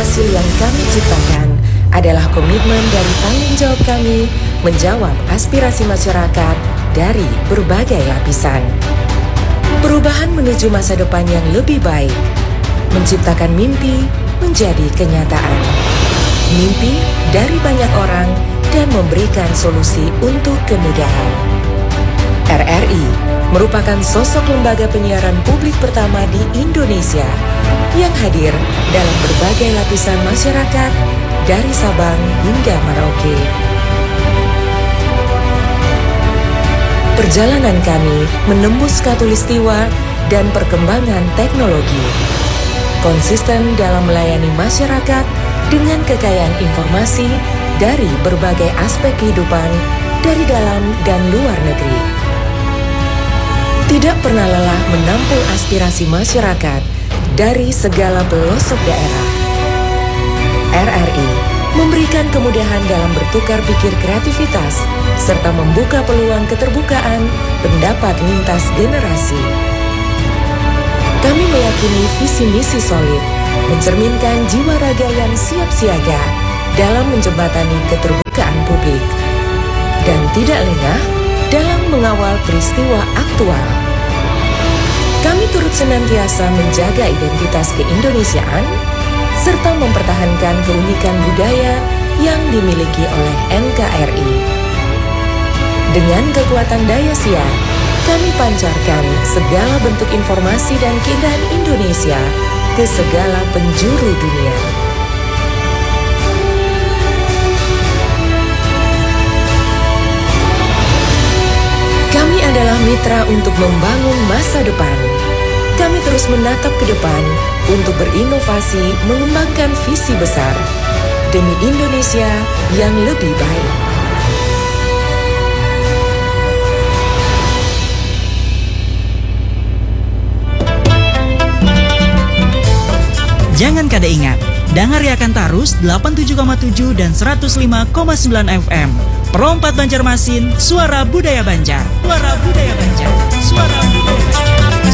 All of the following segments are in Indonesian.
hasil yang kami ciptakan adalah komitmen dari tanggung jawab kami menjawab aspirasi masyarakat dari berbagai lapisan. Perubahan menuju masa depan yang lebih baik, menciptakan mimpi menjadi kenyataan. Mimpi dari banyak orang dan memberikan solusi untuk kemudahan. RRI merupakan sosok lembaga penyiaran publik pertama di Indonesia yang hadir dalam berbagai lapisan masyarakat dari Sabang hingga Merauke. Perjalanan kami menembus khatulistiwa dan perkembangan teknologi. Konsisten dalam melayani masyarakat dengan kekayaan informasi dari berbagai aspek kehidupan dari dalam dan luar negeri. Tidak pernah lelah menampung aspirasi masyarakat dari segala pelosok daerah. RRI memberikan kemudahan dalam bertukar pikir kreativitas serta membuka peluang keterbukaan pendapat lintas generasi. Kami meyakini visi misi solid, mencerminkan jiwa raga yang siap siaga dalam menjembatani keterbukaan publik, dan tidak lengah dalam mengawal peristiwa aktual. Kami turut senantiasa menjaga identitas keindonesiaan, serta mempertahankan keunikan budaya yang dimiliki oleh NKRI. Dengan kekuatan daya siar, kami pancarkan segala bentuk informasi dan keindahan Indonesia ke segala penjuru dunia. Kami adalah mitra untuk membangun masa depan. Kami terus menatap ke depan untuk berinovasi mengembangkan visi besar demi Indonesia yang lebih baik. Jangan kada ingat, dangariakan tarus 87,7 dan 105,9 FM. Perompat Banjarmasin, suara budaya Banjar. Suara budaya Banjar. Suara budaya Banjar.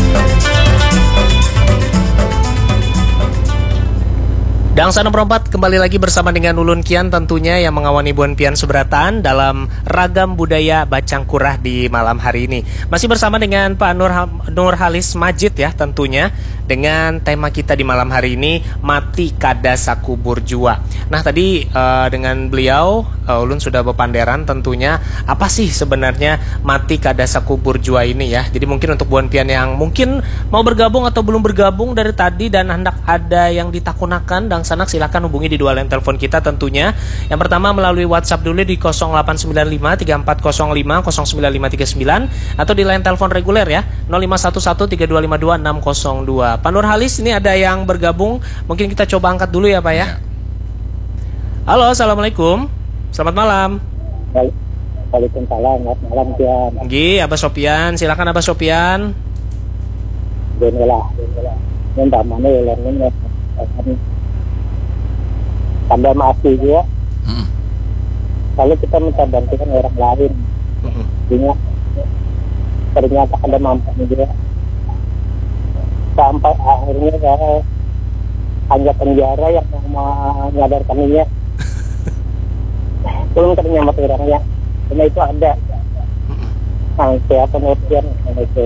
Dangsana Perompat kembali lagi bersama dengan Ulun Kian tentunya yang mengawani Buan Pian Subratan dalam ragam budaya Bacangkurah di malam hari ini. Masih bersama dengan Pak Nurhalis Majid ya tentunya dengan tema kita di malam hari ini Mati Kada Sakubur Jua. Nah tadi dengan beliau Ulun sudah berpanderan tentunya apa sih sebenarnya Mati Kada Sakubur Jua ini ya. Jadi mungkin untuk Buan Pian yang mungkin mau bergabung atau belum bergabung dari tadi dan hendak ada yang ditakunakan dan sanak silakan hubungi di dua line telepon kita tentunya. Yang pertama melalui WhatsApp dulu di 0895 3405 09539 atau di line telepon reguler ya 0511 3252 602. Pak Nurhalis ini ada yang bergabung, mungkin kita coba angkat dulu ya Pak ya. Halo, assalamualaikum. Selamat malam. Waalaikumsalam, selamat malam Pian. Nggih, Abah Sopian, silakan Abah Sopian. Bismillah. Minta mana ya ini. Tambah masih juga. Kalau kita minta bantuan orang lain, ternyata ada mampu juga. Sampai akhirnya saya hanya penjara yang menyadarkannya. Belum ternyata orangnya, karena itu ada. Nah, saya pengertian itu.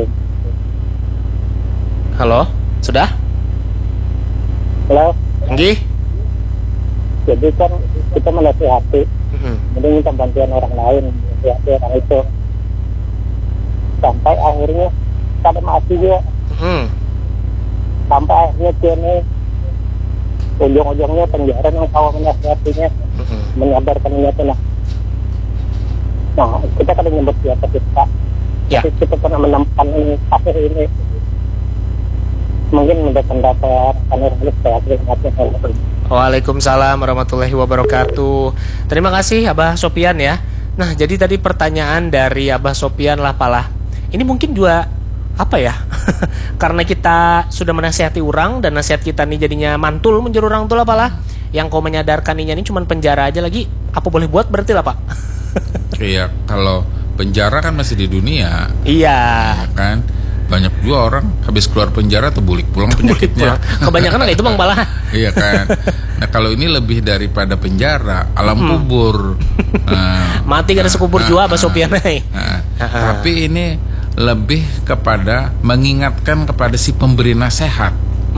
Halo, sudah? Halo. Nggih. Jadi kan kita menasihati, jadi minta bantuan orang lain, menasihati orang itu. Sampai akhirnya kada mati juga. Sampai akhirnya dia nih ujung-ujungnya penjara yang tahu menasihatinya, menyadarkannya itu lah. Nah, kita kada nyebut siapa kita. Ya. Tapi kita pernah menemukan kasus ini. Mungkin mendapat pendapat Nurhalis saya terima. Waalaikumsalam warahmatullahi wabarakatuh. Terima kasih Abah Sopian ya. Nah jadi tadi pertanyaan dari Abah Sopian lah Palah. Ini mungkin juga apa ya? Karena kita sudah menasihati orang dan nasihat kita nih jadinya mantul menjadi orang tuh lah Palah. Yang kau menyadarkaninya ini cuma penjara aja lagi. Apa boleh buat berarti lah Pak? Iya, kalau penjara kan masih di dunia. Iya kan. banyak juga orang habis keluar penjara tuh bulik pulang penyakitnya. Kebanyakan nggak itu Bang Bala. Iya kan. Nah kalau ini lebih daripada penjara, alam kubur. Mati karena sekubur jua Pak Sopian. Tapi ini lebih kepada mengingatkan kepada si pemberi nasihat.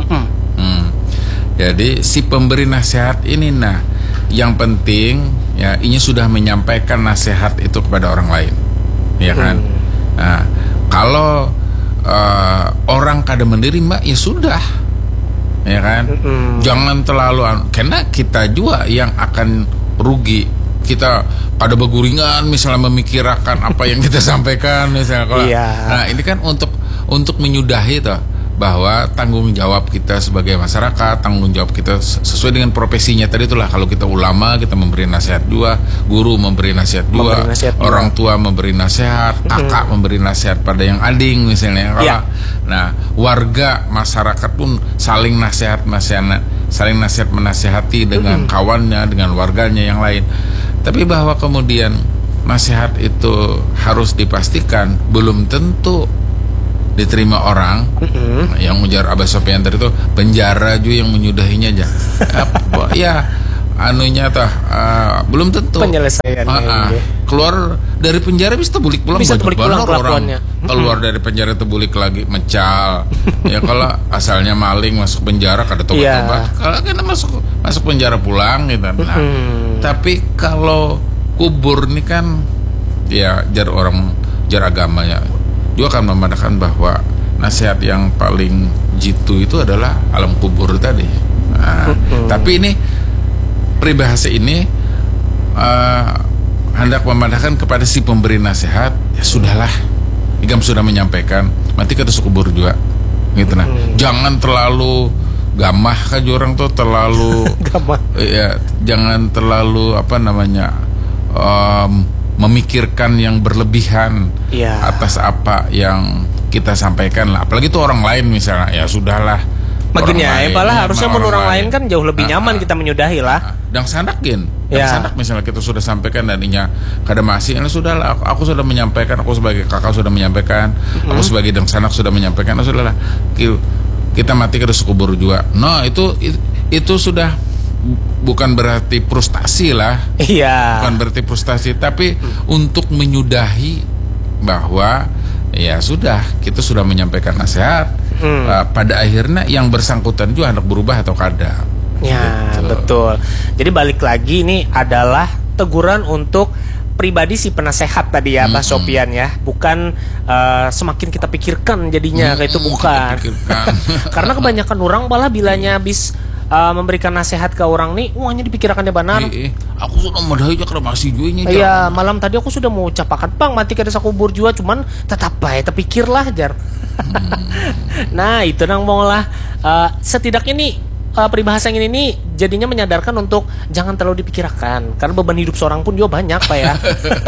Jadi si pemberi nasihat ini, nah yang penting ya ini sudah menyampaikan nasihat itu kepada orang lain, ya kan. Nah kalau orang kada menerima ya sudah, ya kan. Jangan terlalu, karena kita juga yang akan rugi. Kita pada beguringan misalnya memikirkan apa yang kita sampaikan misalnya kalau, nah ini kan untuk menyudahi toh bahwa tanggung jawab kita sebagai masyarakat, tanggung jawab kita sesuai dengan profesinya tadi itulah. Kalau kita ulama, kita memberi nasihat juga, guru memberi nasihat juga, orang tua memberi nasihat, kakak memberi nasihat pada yang ading misalnya. Nah, warga masyarakat pun saling nasihat menasihati dengan kawannya, dengan warganya yang lain. Tapi bahwa kemudian nasihat itu harus dipastikan belum tentu diterima orang. Yang ujar Abah Sopian tadi itu penjara juga yang menyudahinya aja. Ya anunya tah belum tentu penyelesaian. Keluar dari penjara bisa bulik pulang, bisa bulik pulang orang keluar dari penjara itu bulik lagi mencal. Ya kalau asalnya maling masuk penjara kada tobat-tobat, kalau kita masuk penjara pulang gitu. Nah, tapi kalau kubur ini kan ya jar agamanya juga akan memandangkan bahwa nasihat yang paling jitu itu adalah alam kubur tadi. Nah, tapi ini peribahasa ini hendak memandangkan kepada si pemberi nasihat, ya sudahlah, Igam sudah menyampaikan, nanti kita kubur juga, gitu nah. Jangan terlalu gamah kan orang tuh terlalu ya, jangan terlalu memikirkan yang berlebihan atas apa yang kita sampaikan lah. Apalagi itu orang lain misalnya, ya sudahlah. Makinnya apalah harusnya menurut orang lain kan jauh lebih nyaman kita menyudahi lah. Dan sanakin, sanak misalnya kita sudah sampaikan dan inya kada masih, ya sudahlah. Aku sudah menyampaikan, aku sebagai kakak sudah menyampaikan, aku sebagai dang sanak sudah menyampaikan, sudahlah. Kita mati kada kubur juga. No, itu sudah bukan berarti frustasi lah. Bukan berarti frustasi, tapi untuk menyudahi bahwa ya sudah, kita sudah menyampaikan nasihat. Pada akhirnya yang bersangkutan juga hendak berubah atau kada. Ya, gitu. Betul. Jadi balik lagi ini adalah teguran untuk pribadi si penasehat tadi ya, Pak Sopian ya. Bukan semakin kita pikirkan jadinya kayak itu, bukan. Karena kebanyakan orang malah bilanya habis memberikan nasihat ke orang nih, uangnya dipikirkannya benar. Aku sudah mendahului karena masih jualnya. Iya, malam tadi aku sudah mau ucapakan Bang mati kada sakubur jua, cuman tetap baik terpikirlah jar. Nah itu nang mau lah setidaknya nih peribahasa ini nih jadinya menyadarkan untuk jangan terlalu dipikirkan, karena beban hidup seorang pun juga banyak Pak ya.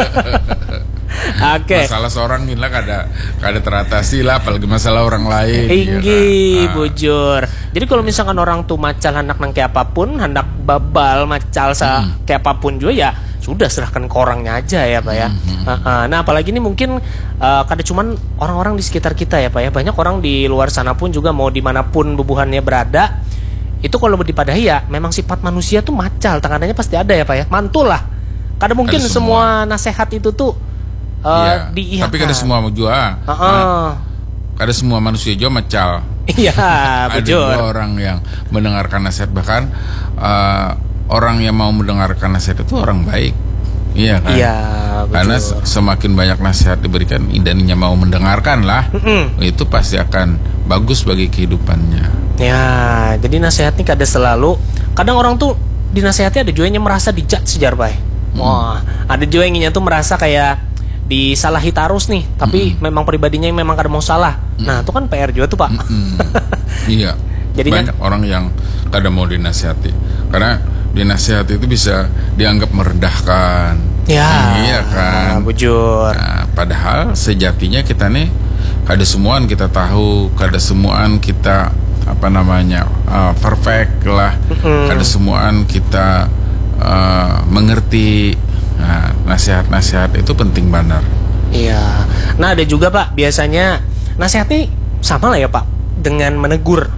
Masalah seorang ini lah kada teratasi lah, apalagi masalah orang lain. Inggi bujur. Jadi kalau misalkan orang tuh macal hendak nang kayak apapun, hendak babal macal kayak apapun juga ya sudah serahkan ke orangnya aja ya Pak ya. Nah apalagi ini mungkin kada cuman orang-orang di sekitar kita ya Pak ya, banyak orang di luar sana pun juga mau dimanapun bubuhannya berada, itu kalau dipadahi ya memang sifat manusia tuh macal, tangannya pasti ada ya Pak ya, mantul lah. Kada mungkin semua nasihat itu tuh diiyakan. Tapi kada semua juga. Kada semua manusia juga macal. Iya, betul. Ada orang yang mendengarkan nasihat, bahkan orang yang mau mendengarkan nasihat itu orang baik. Iya kan? Iya, betul. Karena semakin banyak nasihat diberikan dan ia mau mendengarkan lah, itu pasti akan bagus bagi kehidupannya. Ya, jadi nasihat ini kada selalu. Kadang orang tuh dinasihati ada juga yang merasa dijudge sejar Pak. Wah, ada juga yang tuh merasa kayak disalahi tarus nih, tapi memang pribadinya yang memang kada mau salah. Nah, itu kan PR juga tuh Pak. Iya. Jadinya banyak orang yang kada mau dinasihati, karena dinasihati itu bisa dianggap merendahkan. Ya, iya kan. Bujur. Nah, padahal sejatinya kita nih kada semuaan kita tahu, kada semuaan kita perfect lah, kada semuaan kita mengerti. Nah, nasihat-nasihat itu penting benar. Iya. Nah ada juga Pak biasanya nasihat nih sama lah ya Pak dengan menegur.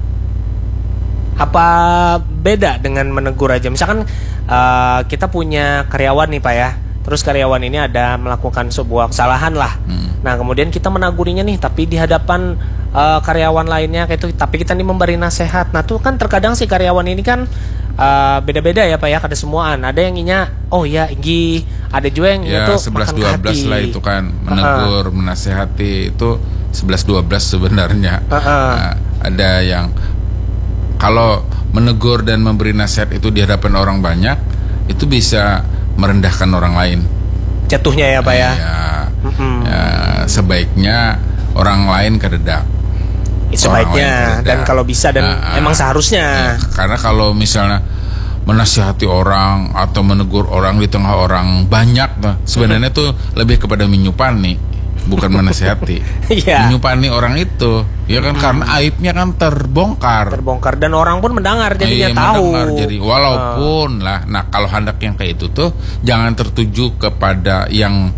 Apa beda dengan menegur aja? Misalkan kita punya karyawan nih Pak ya, terus karyawan ini ada melakukan sebuah kesalahan lah. Nah kemudian kita menagurinya nih, tapi di hadapan karyawan lainnya kayak itu, tapi kita nih memberi nasihat. Nah tuh kan terkadang si karyawan ini kan beda-beda ya Pak ya, ada semuaan. Ada yang inya, oh ya Inggi, ada juga yang ya, itu 11-12 lah itu kan, menegur, menasehati itu 11-12 sebenarnya. Nah, ada yang kalau menegur dan memberi nasihat itu di hadapan orang banyak, itu bisa merendahkan orang lain. Jatuhnya ya Pak ya. Ya, sebaiknya orang lain kededak. Sebaiknya dan kalau bisa dan emang seharusnya. Ya, karena kalau misalnya menasihati orang atau menegur orang di tengah orang banyak, sebenarnya tuh lebih kepada menyupani, bukan menasihati. Menyupani orang itu, ya kan, karena aibnya kan terbongkar dan orang pun mendengar jadinya tahu. Jadi walaupun lah, nah kalau hendak yang kayak itu tuh jangan tertuju kepada yang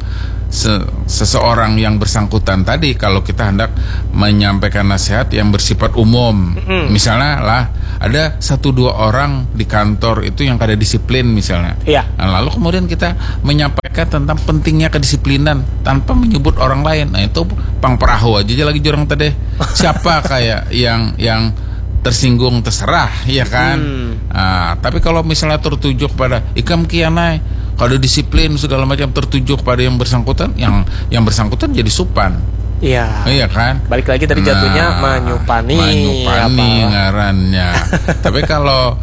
seseorang yang bersangkutan tadi. Kalau kita hendak menyampaikan nasihat yang bersifat umum, misalnya lah ada 1-2 orang di kantor itu yang kada disiplin misalnya. Nah, lalu kemudian kita menyampaikan tentang pentingnya kedisiplinan tanpa menyebut orang lain. Nah itu pang perahu aja lagi jurang tadi. Siapa kayak yang tersinggung terserah, ya kan. Nah, tapi kalau misalnya tertuju pada ikam kianai, kalau disiplin segala macam tertuju pada yang bersangkutan, yang bersangkutan jadi supan. Iya kan. Balik lagi tadi jatuhnya menyupani ngarannya. Tapi kalau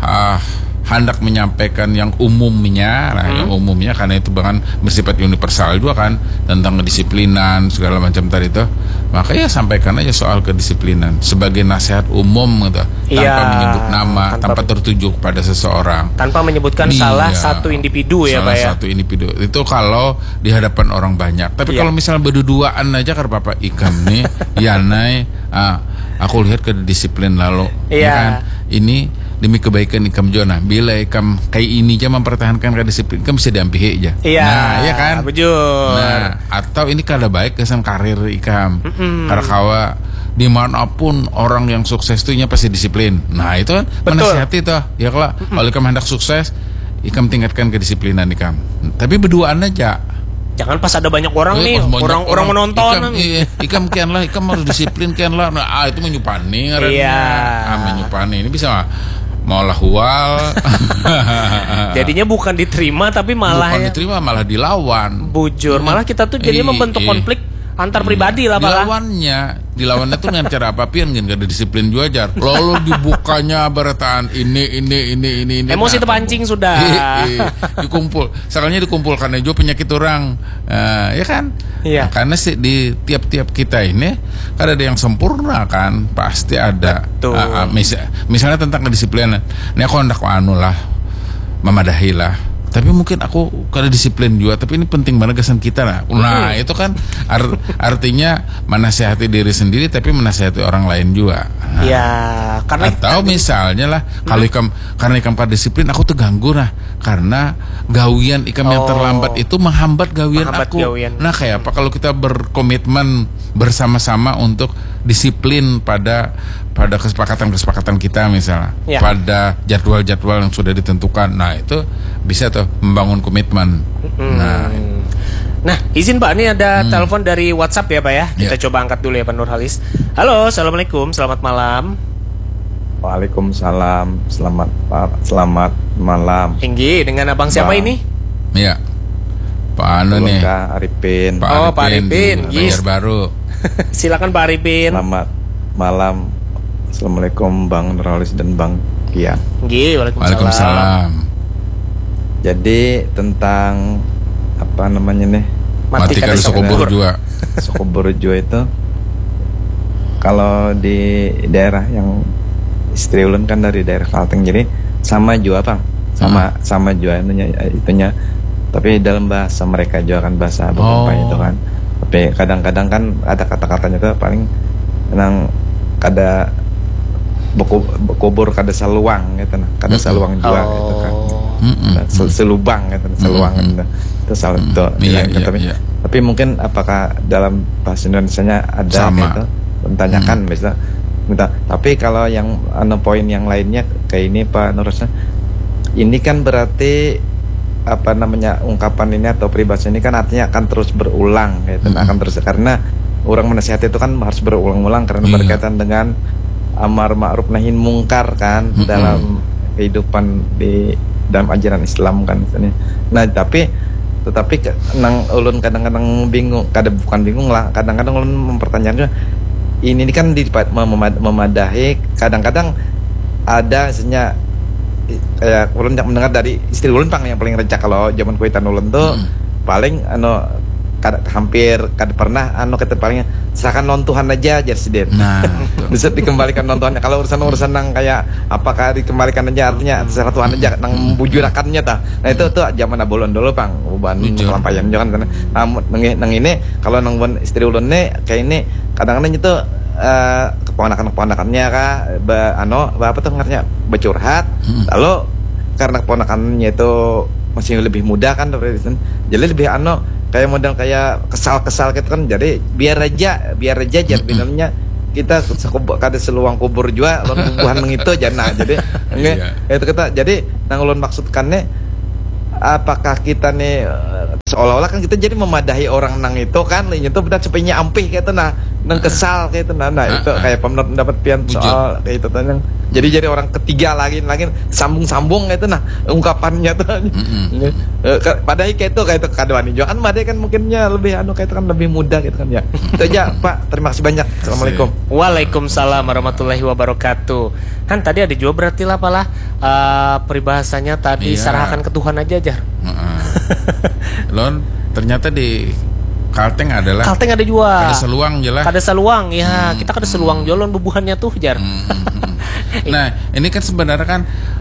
hendak menyampaikan yang umumnya, nah yang umumnya karena itu bahkan bersifat universal juga kan, tentang kedisiplinan segala macam tadi itu, maka ya sampaikan aja soal kedisiplinan sebagai nasihat umum gitu, tanpa menyebut nama, tanpa tertuju pada seseorang, tanpa menyebutkan salah satu individu ya Pak ya. Salah satu individu itu kalau di hadapan orang banyak. Tapi kalau misalnya berduaan aja kan Bapak ikam nih, Yanai, aku lihat kedisiplin lalu, ya kan, ini demi kebaikan ikam Jona. Bila ikam kayak ini aja mempertahankan kedisiplin, ikam bisa diambil aja. Nah, ya kan? Bujur. Nah, atau ini kada baik kesan karir ikam. Karena kawa dimanapun orang yang sukses itu pasti disiplin. Nah, itu kan menasihati tuh. Ya kalau ikam hendak sukses, ikam tingkatkan kedisiplinan ikam. Tapi berduaan aja. Jangan pas ada banyak orang nih, orang menonton. Ikam kian lah, ikam harus disiplin kian lah. Nah, itu menyupani ngarannya. Menyupani ini bisa malah hual. Jadinya bukan diterima tapi malah diterima, malah dilawan. Bujur, malah kita tuh jadinya membentuk konflik antar pribadi lah Pak. Dilawannya tuh dengan cara apa pian gak ada disiplin juga jar. Lalu dibukanya berataan ini. Emosi terpancing sudah. Dikumpul. Sekalinya dikumpulkan juga penyakit orang. Ya kan? Iya. Nah, karena di tiap-tiap kita ini kan ada yang sempurna kan, pasti ada. Misalnya tentang kedisiplinan. Ini aku hendak memadahi lah. Tapi mungkin aku kada disiplin juga, tapi ini penting banget kesan kita lah. Nah itu kan artinya menasihati diri sendiri tapi menasihati orang lain juga. Karena atau misalnya lah kalau karena ikam pada disiplin aku terganggu karena gawian ikam yang terlambat itu menghambat gawian aku. Nah kayak apa kalau kita berkomitmen bersama-sama untuk disiplin pada kesepakatan kita misalnya, pada jadwal-jadwal yang sudah ditentukan. Nah itu bisa tuh membangun komitmen. Nah, izin Pak, ini ada telepon dari WhatsApp ya Pak ya. Kita coba angkat dulu ya Pak Nurhalis. Halo, assalamualaikum, selamat malam. Waalaikumsalam, selamat malam. Inggi, dengan abang siapa ini? Iya, Pak Anu nih. Arifin. Pak Arifin, Banjarbaru. Silakan Pak Arifin. Selamat malam. Assalamualaikum Bang Nurhalis dan Bang Kian. Waalaikumsalam. Jadi tentang apa namanya nih? Matikan Sokoburjo. Sokoburjo itu kalau di daerah yang istri ulun kan dari daerah Kalteng, jadi sama juga Bang. Sama juga itunya. Tapi dalam bahasa mereka juga kan bahasa Bogor itu kan. Tapi kadang-kadang kan ada kata-katanya tuh paling menang kada bekubur kada seluang gitu nah. Kada seluang juga gitu kan. Selubang gitu, seluang gitu. Itu salah itu. Tapi Tapi mungkin apakah dalam bahasa Indonesianya ada Sama. gitu? Mentanyakan misalnya. Tapi kalau yang poin yang lainnya kayak ini Pak Nurusna, ini kan berarti ungkapan ini atau peribahasa ini kan artinya akan terus berulang gitu. Akan terus, karena orang menasihati itu kan harus berulang-ulang karena berkaitan dengan amar ma'ruf nahi mungkar kan dalam kehidupan di dalam ajaran Islam kan misalnya. Nah, tetapi nang ulun kadang-kadang bingung, bukan bingung lah, kadang-kadang ulun mempertanyakan ini kan memadahi, kadang-kadang ada misalnya kayak ulun yang mendengar dari istri ulun yang paling rencak kalau zaman kuitan ulun tuh paling hampir pernah kata palingnya serahkan non Tuhan aja Sidin. Nah, bisa dikembalikan non Tuhannya. Kalau urusan nang kayak apakah dikembalikan aja artinya serah Tuhan aja nang bujurakannya ta. Nah itu tuh zaman abolon dulu Pang, uban pelampayan jangan karena nang ini kalau nang istri ulun nih kayak ini kadang-kadang itu keponakan-keponakannya apa tuh ngarnya bercurhat. Lalu karena keponakannya itu masih lebih muda kan, jadi lebih kayak model kayak kesal-kesal gitu kan, jadi biar aja bilangnya kita kada seluang kubur juga lawan Tuhan mengitu jana. Jadi itu kita jadi nang ulun maksudkannya apakah kita nih seolah-olah kan kita jadi memadahi orang nang itu kan lainnya tuh benar cepetnya ampih kayak itu nang kesal kayak itu itu kayak pendapat pian soal kayak itu yang jadi orang ketiga lagi sambung kayak itu ungkapannya tuh padahal kayak itu kadoan juga kan madai kan mungkinnya lebih kayak itu kan lebih mudah gitu kan ya. Itu aja Pak, terima kasih banyak. Assalamualaikum. Waalaikumsalam warahmatullahi wabarakatuh. Kan tadi ada juga berarti lah peribahasanya tadi serahkan ke Tuhan aja Jar. Lon ternyata di Kalteng ada juga. Kada seluang jelas. Kada seluang ya, kita kada seluang jolon bubuhannya tuh Jar. Nah, ini kan sebenarnya kan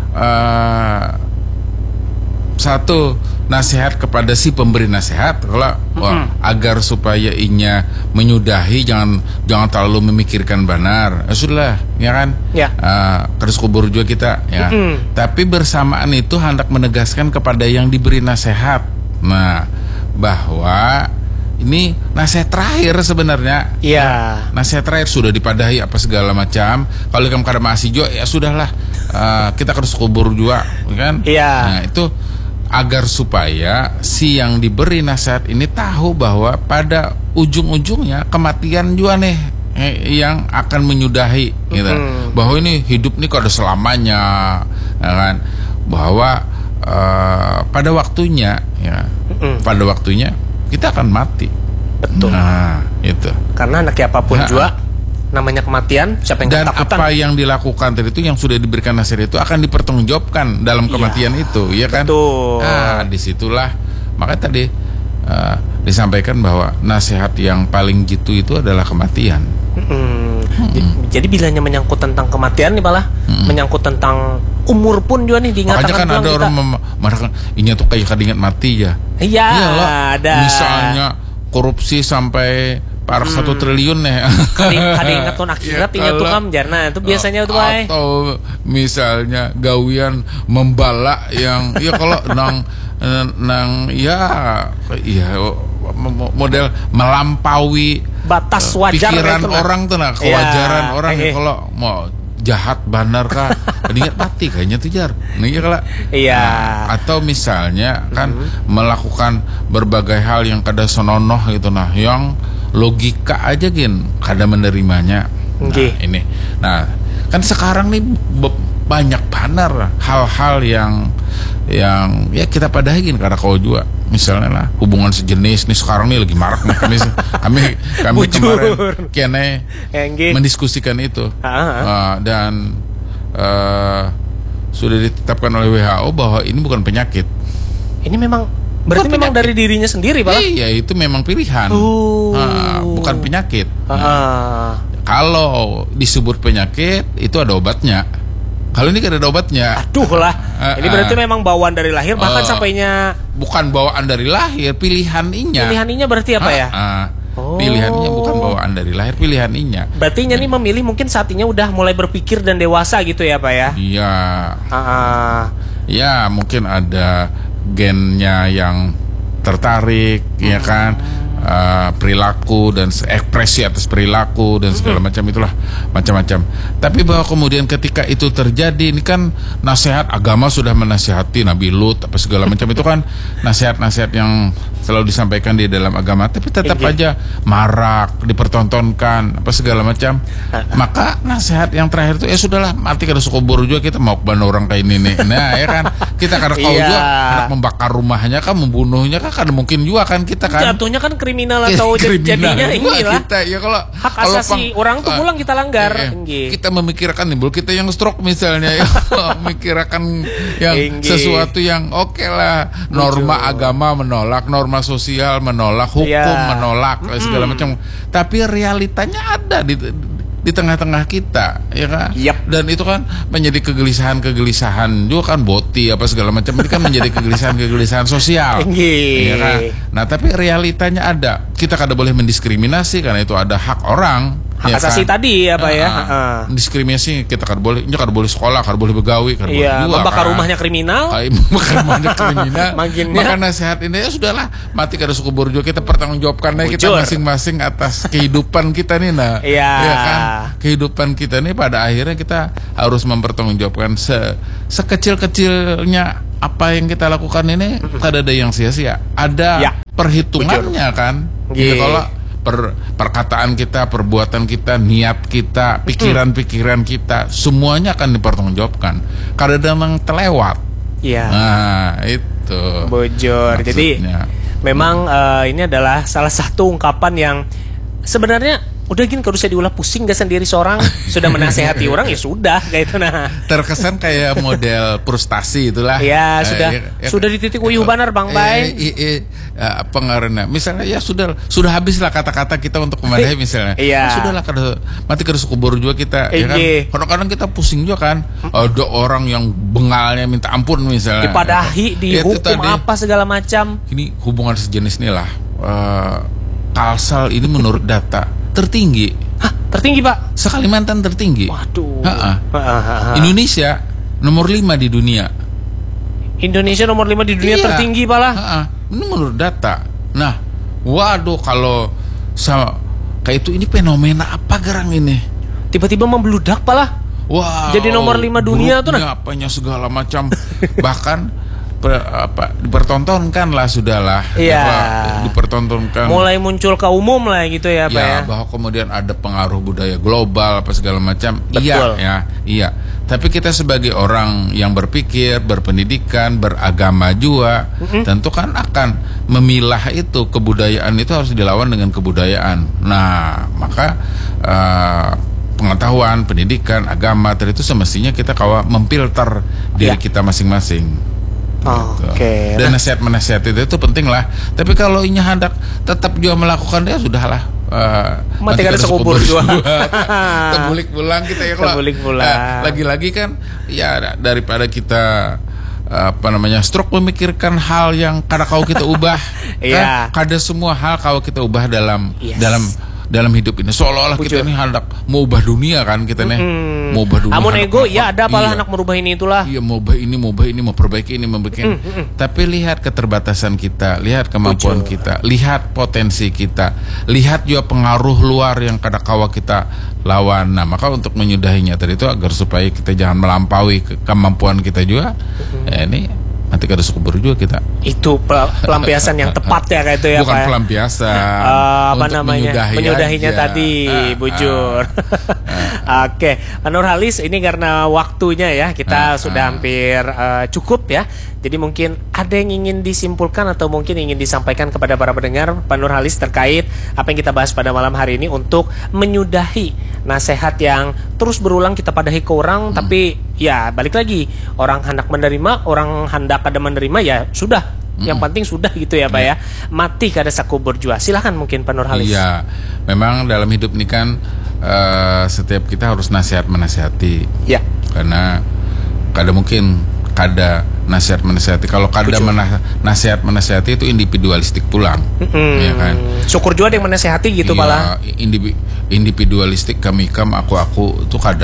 satu nasihat kepada si pemberi nasihat kalau agar supaya inya menyudahi jangan terlalu memikirkan benar. Sudahlah, ya kan? Ya. Terus kubur juga kita ya. Tapi bersamaan itu hendak menegaskan kepada yang diberi nasihat. Nah, bahwa ini nasihat terakhir sebenarnya. Iya. Nasihat terakhir sudah dipadahi apa segala macam. Kalau kamu kada masih juga ya sudahlah. Kita harus kubur juga, kan? Iya. Nah, itu agar supaya si yang diberi nasihat ini tahu bahwa pada ujung-ujungnya kematian juga nih yang akan menyudahi gitu. Bahwa ini hidup nih kada selamanya, ya kan? Bahwa pada waktunya ya. Pada waktunya kita akan mati. Betul. Nah, itu. Karena anak apapun juga namanya kematian, siapa yang dan ketakutan? Apa yang dilakukan tadi itu yang sudah diberikan nasihat itu akan dipertanggungjawabkan dalam kematian itu, ya kan? Betul. Nah, disitulah makanya tadi disampaikan bahwa nasihat yang paling jitu itu adalah kematian. Jadi bilanya menyangkut tentang kematian nih malah menyangkut tentang umur pun juga nih diingatkan. Makanya kan ada orang memarakan ini tuh kayak kadingat mati ya. Iya, ada. Misalnya korupsi sampai parah 1 triliun nih. Kada ingat tuh akhirat ingat tuh kam jarna itu biasanya tuh ay. Atau misalnya gawian membala yang ya kalau nang model melampaui batas wajar pikiran orang tuh kewajaran orang kalau mau jahat benar kah ingat mati kayaknya tuh Jar. Atau misalnya kan melakukan berbagai hal yang kada senonoh gitu yang logika aja kada menerimanya. Ini. Nah, kan sekarang nih banyak benar hal-hal yang ya kita padahin karena kau juga misalnya lah hubungan sejenis nih sekarang nih lagi marak nih kami kemarin kene mendiskusikan itu dan sudah ditetapkan oleh WHO bahwa ini bukan penyakit. Ini memang berarti memang dari dirinya sendiri Pak? Iya, itu memang pilihan. Bukan penyakit. Kalau disebut penyakit itu ada obatnya. Kalau ini kan ada obatnya. Aduh lah. Ini berarti memang bawaan dari lahir bahkan sampainya. Bukan bawaan dari lahir, pilihan inya. Pilihan inya berarti apa ya? Pilihannya bukan bawaan dari lahir, pilihan inya. Berarti inya nih memilih mungkin saat inya udah mulai berpikir dan dewasa gitu ya Pak ya? Iya. Ya mungkin ada gennya yang tertarik, ya kan? perilaku dan ekspresi atas perilaku dan segala macam itulah macam-macam. Tapi bahwa kemudian ketika itu terjadi, ini kan nasihat agama sudah menasihati Nabi Lut apa segala macam itu kan nasihat-nasihat yang selalu disampaikan di dalam agama, tapi tetap aja marak, dipertontonkan apa segala macam. Maka nasihat yang terakhir itu ya sudahlah, mati kada sukubur juga, kita mau keban orang kayak ini nih. Nah ya kan, kita kada kau juga hendak membakar rumahnya kan, membunuhnya kan kada mungkin juga kan kita kan. Jatuhnya kan kriminal atau jadinya inilah. Kita ya kalau hak asasi orang tuh pulang kita langgar. Kita memikirkan timbul kita yang stroke misalnya ya, memikirkan yang sesuatu yang oke lah, norma agama menolak, norma sosial menolak, hukum menolak segala macam. Tapi realitanya ada di tengah-tengah kita, ya kan? Dan itu kan menjadi kegelisahan juga kan, boti apa segala macam itu kan menjadi kegelisahan sosial, ya kan? Nah tapi realitanya ada, kita kada boleh mendiskriminasi karena itu ada hak orang. Hak asasi kan? Tadi ya Pak ya. Diskriminasi kita kada boleh sekolah, kada boleh begawi, kada boleh juga. Membakar rumahnya kriminal. Membakar rumahnya kriminal. Maka nasihat ini ya sudahlah, mati kada sukubur juga, kita pertanggungjawabkan kita masing-masing atas kehidupan kita nih ya kan. Kehidupan kita nih pada akhirnya kita harus mempertanggungjawabkan sekecil-kecilnya apa yang kita lakukan ini, kada ada yang sia-sia. Ada perhitungannya kan. Jadi kalau perkataan kita, perbuatan kita, niat kita, pikiran-pikiran kita, semuanya akan dipertanggungjawabkan. Kada ada yang terlewat. Nah itu bojor. Maksudnya. Jadi memang ini adalah salah satu ungkapan yang sebenarnya udah gini, kalau usah diulah pusing gak sendiri seorang, sudah menasehati orang ya sudah kayak itu. Nah terkesan kayak model frustasi itulah ya, sudah di titik uyuh banar Bang Bay. Pengaruhnya misalnya ya sudah habislah kata-kata kita untuk memadahi misalnya. Sudahlah mati kada sukubur juga kita ya kan. Kadang-kadang kita pusing juga kan, ada orang yang bengalnya minta ampun misalnya, dipadahi, dihukum apa segala macam. Ini hubungan sejenis inilah Kalsel ini menurut data tertinggi. Tertinggi Pak? Se-Kalimantan tertinggi. Waduh. Indonesia nomor 5 di dunia. Indonesia nomor 5 di dunia tertinggi Pak lah. Ini menurut data. Nah, waduh kalau kayak itu, ini fenomena apa gerang ini? Tiba-tiba membludak Pak lah. Wow. Jadi nomor 5 dunia tuh nah. Apanya segala macam. Bahkan dipertontonkan lah sudahlah. Dipertontonkan. Mulai muncul ke umum lah gitu ya Pak ya. Bahwa kemudian ada pengaruh budaya global apa segala macam. Betul. Iya. Tapi kita sebagai orang yang berpikir, berpendidikan, beragama juga, tentu kan akan memilah itu, kebudayaan itu harus dilawan dengan kebudayaan. Nah, maka pengetahuan, pendidikan, agama itu semestinya kita memfilter diri kita masing-masing. Oke. Dan nasihat itu penting lah. Tapi kalau ini hendak tetap juga melakukan, ya sudahlah. Mati kada sekubur juga. Terbulik pulang kita ya. Terbulik pulang. Lagi-lagi kan ya daripada kita stroke memikirkan hal yang kada kau kita ubah. Kan kada semua hal kau kita ubah dalam hidup ini, seolah-olah kita ini hendak mau ubah dunia kan, kita nih mau ubah dunia. Amun ego ya ada apalah anak merubah ini itulah. Iya, mau ubah ini, mau perbaiki ini, Tapi lihat keterbatasan kita, lihat kemampuan kita, lihat potensi kita, lihat juga pengaruh luar yang kadang-kala kita lawan. Nah, maka untuk menyudahinya tadi itu agar supaya kita jangan melampaui kemampuan kita juga, ini nanti kada sekubur juga kita. Itu pelampiasan yang tepat ya kayak itu ya. Bukan Pak. Pelampiasan. Menyudahinya tadi, bujur. Oke, Pak Nurhalis, ini karena waktunya ya kita sudah hampir cukup ya. Jadi mungkin ada yang ingin disimpulkan atau mungkin ingin disampaikan kepada para pendengar Pak Nurhalis terkait apa yang kita bahas pada malam hari ini untuk menyudahi nasihat yang terus berulang kita padahi ke orang, tapi ya balik lagi, orang hendak menerima, orang hendak ada menerima ya sudah. Yang penting sudah gitu ya Pak ya. Mati kada sakubur jua. Silahkan mungkin Pak Nurhalis. Iya, memang dalam hidup ini kan setiap kita harus menasihati. Ya. Karena kada mungkin kada nasihat menasihati. Kalau kada nasihat menasihati itu individualistik pulang, ya kan. Syukur juga ada yang menasihati gitu malah. Individualistik, aku itu kada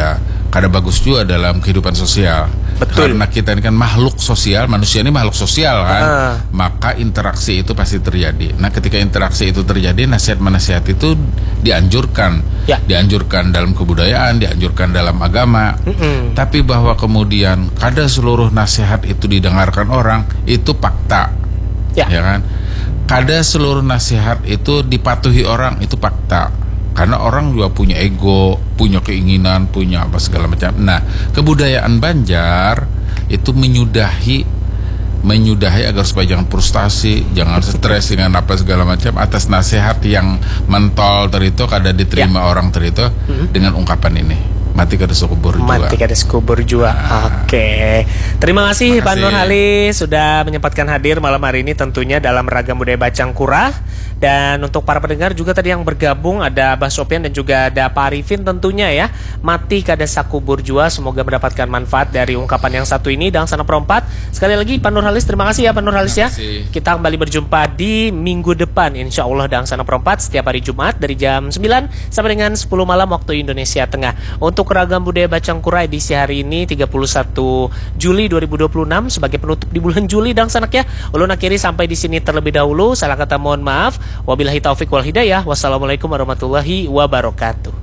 kada bagus juga dalam kehidupan sosial. Betul. Karena kita ini kan makhluk sosial, manusia ini makhluk sosial kan, maka interaksi itu pasti terjadi. Nah, ketika interaksi itu terjadi, nasihat-nasihat itu dianjurkan, dianjurkan dalam kebudayaan, dianjurkan dalam agama. Tapi bahwa kemudian kada seluruh nasihat itu didengarkan orang, itu fakta, ya kan? Kada seluruh nasihat itu dipatuhi orang, itu fakta. Karena orang juga punya ego, punya keinginan, punya apa segala macam. Nah, kebudayaan Banjar itu menyudahi agar supaya jangan frustasi, jangan stres dengan apa segala macam atas nasihat yang mentol terito kada diterima orang terito dengan ungkapan ini. Mati kada sekubur jua. Mati kada sekubur jua. Oke. Terima kasih Pak Nurhalis sudah menyempatkan hadir malam hari ini tentunya dalam Ragam Budaya Bacangkurah. Dan untuk para pendengar juga tadi yang bergabung ada Abah Sopian dan juga ada Pak Arifin tentunya ya. Mati kada sakubur jua, semoga mendapatkan manfaat dari ungkapan yang satu ini. Dan sana perempat. Sekali lagi Pak Nurhalis, terima kasih ya Pak Nurhalis ya. Kita kembali berjumpa di minggu depan insya Allah dan sana perempat setiap hari Jumat dari jam 9 sampai dengan 10 malam waktu Indonesia Tengah. Untuk Ragam Budaya Bacangkurah edisi hari ini 31 Juli 2026 sebagai penutup di bulan Juli dan sanak ya. Ulun akhiri sampai di sini terlebih dahulu. Salah kata mohon maaf. Wabillahi taufik wal hidayah. Wassalamualaikum warahmatullahi wabarakatuh.